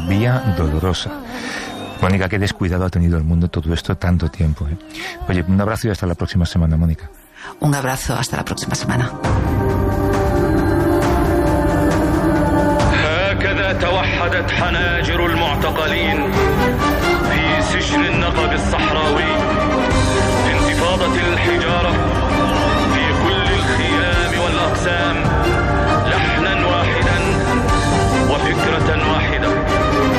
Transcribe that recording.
Vía Dolorosa. Mónica, qué descuidado ha tenido el mundo todo esto tanto tiempo, ¿eh? Oye, un abrazo y hasta la próxima semana, Mónica. Un abrazo, hasta la próxima semana. هكذا توحدت حناجر المعتقلين في سجن النقب الصحراوي. انتفاضة الحجارة